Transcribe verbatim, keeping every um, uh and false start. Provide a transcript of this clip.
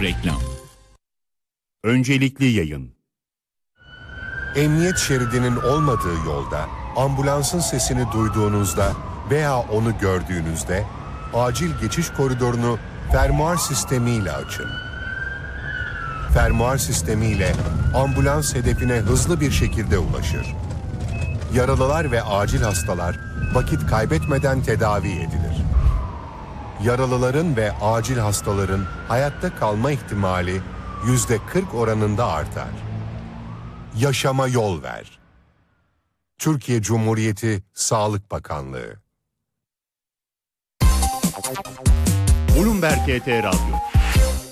Reklam. Öncelikli yayın. Emniyet şeridinin olmadığı yolda, ambulansın sesini duyduğunuzda veya onu gördüğünüzde acil geçiş koridorunu fermuar sistemiyle açın. Fermuar sistemiyle ambulans hedefine hızlı bir şekilde ulaşır. Yaralılar ve acil hastalar vakit kaybetmeden tedavi edilir. Yaralıların ve acil hastaların hayatta kalma ihtimali yüzde kırk oranında artar. Yaşama yol ver. Türkiye Cumhuriyeti Sağlık Bakanlığı. Bloomberg T T Radyo.